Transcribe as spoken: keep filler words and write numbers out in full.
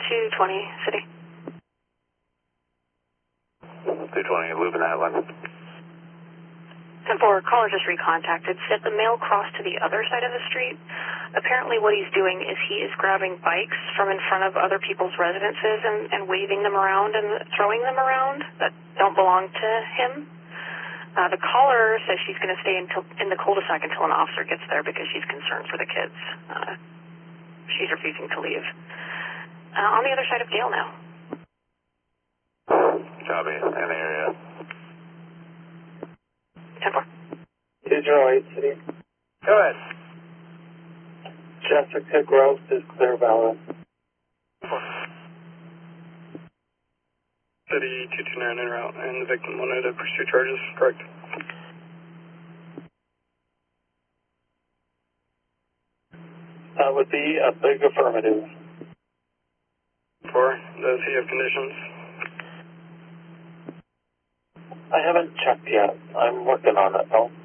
two twenty, City. two twenty, looping that one. ten four, caller just recontacted. Said the male crossed to the other side of the street. Apparently what he's doing is he is grabbing bikes from in front of other people's residences and, and waving them around and throwing them around that don't belong to him. Uh, the caller says she's going to stay until, in the cul-de-sac until an officer gets there because she's concerned for the kids. Uh, she's refusing to leave. Uh, on the other side of Gale now. Copy, in the area. ten four. two zero eight, City. Go ahead. Jessica Gross is clear valid. City two two nine en route, and the victim wanted to pursue charges, correct? That would be a big affirmative. Four, does he have conditions? I haven't checked yet. I'm working on it though.